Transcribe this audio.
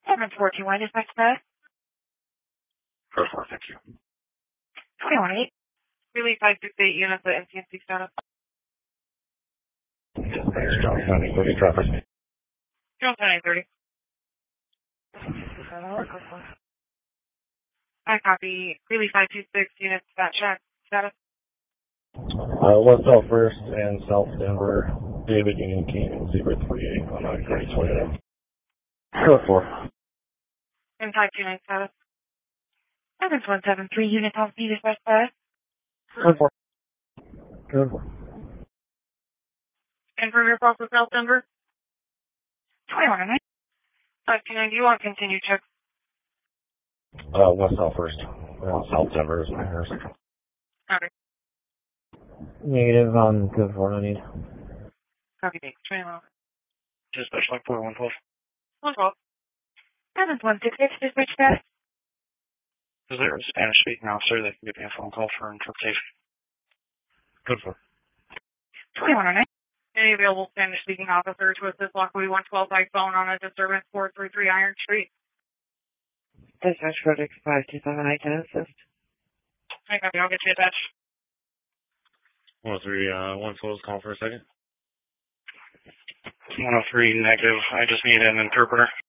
741 is next best. Perfect, thank you. 218. Relay 568 units at NCNC status. Thanks, John. 930 traffic. John 930. I copy. Relay 526 units at check status. West South First and South Denver, David Union King, 038 on 930 Toyota. Code 4. And 529 status. 7173 units on speed is next best. Code 4. Code 4. Confirm your call for South Denver. 2109. 529, do you want continued check? West South First. South Denver is my first. Okay. Negative on code 4, no need. Copy date. 21. Dispatch line 4112. 112. 7166 dispatch status. Is there a Spanish speaking officer that can give me a phone call for interpretation? Code 4. 2109. Any available Spanish speaking officer to assist Lockwood 112 by phone on a disturbance 433 Iron Street. Dispatch Codex 527, I can assist. I copy. I'll get you attached. 103, 112, call for a second. 103 negative. I just need an interpreter.